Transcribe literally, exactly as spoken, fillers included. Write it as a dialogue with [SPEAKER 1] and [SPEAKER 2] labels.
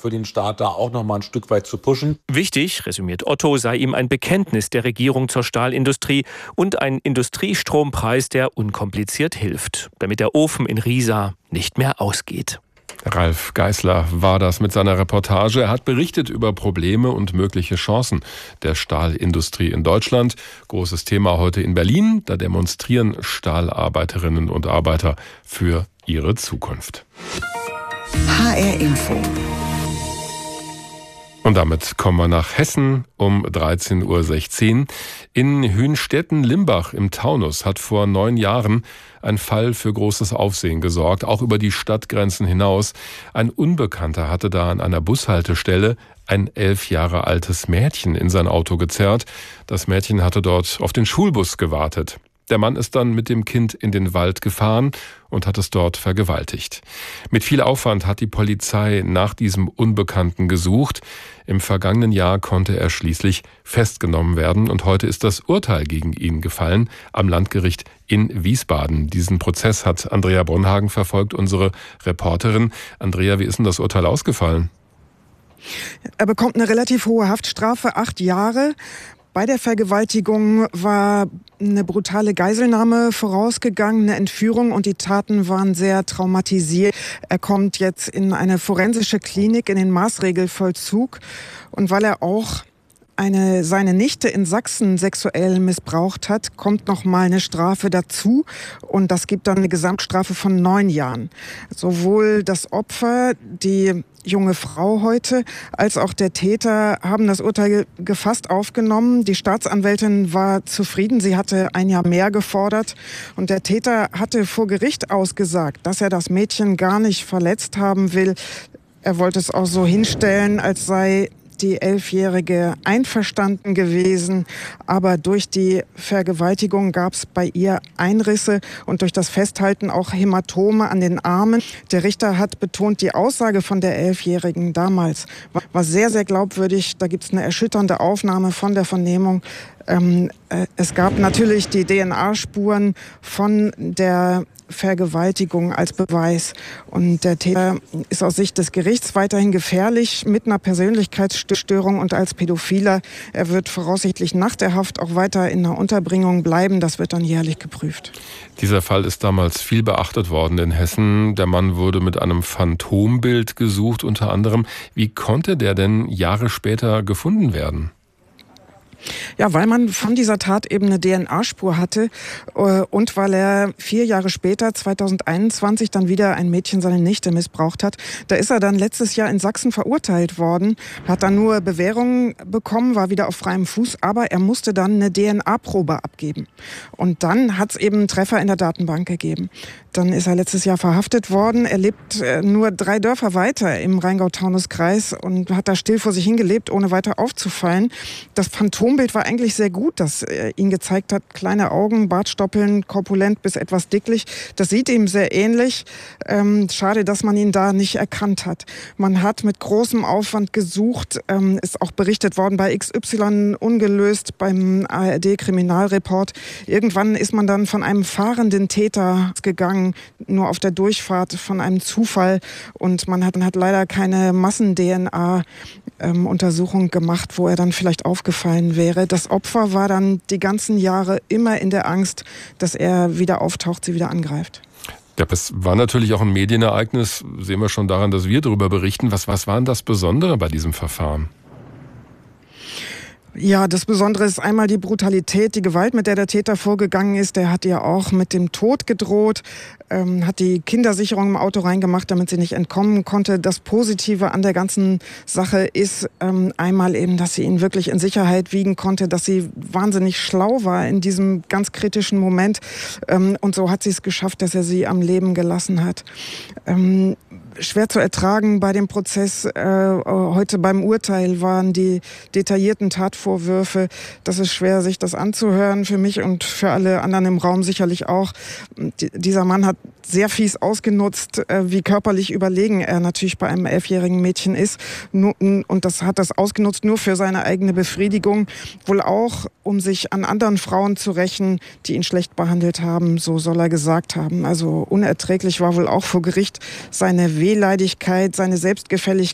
[SPEAKER 1] für den Staat, da auch noch mal ein Stück weit zu pushen.
[SPEAKER 2] Wichtig, resümiert Otto, sei ihm ein Bekenntnis der Regierung zur Stahlindustrie und ein Industriestrompreis, der unkompliziert hilft, damit der Ofen in Riesa nicht mehr ausgeht.
[SPEAKER 3] Ralf Geißler war das mit seiner Reportage. Er hat berichtet über Probleme und mögliche Chancen der Stahlindustrie in Deutschland. Großes Thema heute in Berlin. Da demonstrieren Stahlarbeiterinnen und Arbeiter für ihre Zukunft.
[SPEAKER 4] H R Info.
[SPEAKER 3] Und damit kommen wir nach Hessen um dreizehn Uhr sechzehn. In Hünstetten-Limbach im Taunus hat vor neun Jahren ein Fall für großes Aufsehen gesorgt, auch über die Stadtgrenzen hinaus. Ein Unbekannter hatte da an einer Bushaltestelle ein elf Jahre altes Mädchen in sein Auto gezerrt. Das Mädchen hatte dort auf den Schulbus gewartet. Der Mann ist dann mit dem Kind in den Wald gefahren und hat es dort vergewaltigt. Mit viel Aufwand hat die Polizei nach diesem Unbekannten gesucht. Im vergangenen Jahr konnte er schließlich festgenommen werden und heute ist das Urteil gegen ihn gefallen am Landgericht in Wiesbaden. Diesen Prozess hat Andrea Brunhagen verfolgt, unsere Reporterin. Andrea, wie ist denn das Urteil ausgefallen?
[SPEAKER 5] Er bekommt eine relativ hohe Haftstrafe, acht Jahre. Bei der Vergewaltigung war eine brutale Geiselnahme vorausgegangen, eine Entführung und die Taten waren sehr traumatisiert. Er kommt jetzt in eine forensische Klinik, in den Maßregelvollzug. Und weil er auch eine, seine Nichte in Sachsen sexuell missbraucht hat, kommt noch mal eine Strafe dazu und das gibt dann eine Gesamtstrafe von neun Jahren. Sowohl das Opfer, die junge Frau heute, als auch der Täter haben das Urteil gefasst aufgenommen. Die Staatsanwältin war zufrieden, sie hatte ein Jahr mehr gefordert und der Täter hatte vor Gericht ausgesagt, dass er das Mädchen gar nicht verletzt haben will. Er wollte es auch so hinstellen, als sei die Elfjährige einverstanden gewesen, aber durch die Vergewaltigung gab es bei ihr Einrisse und durch das Festhalten auch Hämatome an den Armen. Der Richter hat betont, die Aussage von der Elfjährigen damals war sehr, sehr glaubwürdig. Da gibt es eine erschütternde Aufnahme von der Vernehmung. Ähm, äh, es gab natürlich die D N A-Spuren von der Vergewaltigung als Beweis. Und der Täter ist aus Sicht des Gerichts weiterhin gefährlich mit einer Persönlichkeitsstörung und als Pädophiler. Er wird voraussichtlich nach der Haft auch weiter in einer Unterbringung bleiben. Das wird dann jährlich geprüft.
[SPEAKER 3] Dieser Fall ist damals viel beachtet worden in Hessen. Der Mann wurde mit einem Phantombild gesucht unter anderem. Wie konnte der denn Jahre später gefunden werden?
[SPEAKER 5] Ja, weil man von dieser Tat eben eine D N A-Spur hatte und weil er vier Jahre später, zweitausendeinundzwanzig, dann wieder ein Mädchen, seine Nichte, missbraucht hat. Da ist er dann letztes Jahr in Sachsen verurteilt worden, hat dann nur Bewährung bekommen, war wieder auf freiem Fuß, aber er musste dann eine D N A-Probe abgeben. Und dann hat es eben einen Treffer in der Datenbank gegeben. Dann ist er letztes Jahr verhaftet worden. Er lebt nur drei Dörfer weiter im Rheingau-Taunus-Kreis und hat da still vor sich hingelebt, ohne weiter aufzufallen. Das Phantombild war eigentlich sehr gut, das äh, ihn gezeigt hat. Kleine Augen, Bartstoppeln, korpulent bis etwas dicklich. Das sieht ihm sehr ähnlich. Ähm, schade, dass man ihn da nicht erkannt hat. Man hat mit großem Aufwand gesucht, ähm, ist auch berichtet worden bei X Y ungelöst beim A R D-Kriminalreport. Irgendwann ist man dann von einem fahrenden Täter gegangen, nur auf der Durchfahrt von einem Zufall. Und man hat, man hat leider keine Massen-D N A-Untersuchung gemacht, wo er dann vielleicht aufgefallen wäre. Das Opfer war dann die ganzen Jahre immer in der Angst, dass er wieder auftaucht, sie wieder angreift.
[SPEAKER 3] Ja, das war natürlich auch ein Medienereignis, sehen wir schon daran, dass wir darüber berichten. Was, was war denn das Besondere bei diesem Verfahren?
[SPEAKER 5] Ja, das Besondere ist einmal die Brutalität, die Gewalt, mit der der Täter vorgegangen ist. Der hat ihr auch mit dem Tod gedroht, ähm, hat die Kindersicherung im Auto reingemacht, damit sie nicht entkommen konnte. Das Positive an der ganzen Sache ist ähm, einmal eben, dass sie ihn wirklich in Sicherheit wiegen konnte, dass sie wahnsinnig schlau war in diesem ganz kritischen Moment. Ähm, und so hat sie es geschafft, dass er sie am Leben gelassen hat. Ähm, Schwer zu ertragen bei dem Prozess. Äh, heute beim Urteil waren die detaillierten Tatvorwürfe. Das ist schwer, sich das anzuhören, für mich und für alle anderen im Raum sicherlich auch. D- dieser Mann hat sehr fies ausgenutzt, äh, wie körperlich überlegen er natürlich bei einem elfjährigen Mädchen ist. Nur, und das hat das ausgenutzt nur für seine eigene Befriedigung. Wohl auch, um sich an anderen Frauen zu rächen, die ihn schlecht behandelt haben. So soll er gesagt haben. Also unerträglich war wohl auch vor Gericht seine Wehleidigkeit, seine Selbstgefälligkeit